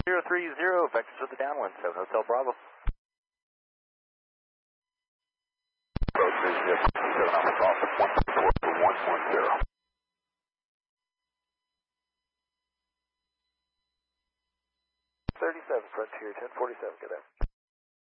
030, vectors with the downwind, 7 Hotel Bravo. 37, Frontier 1047, good day.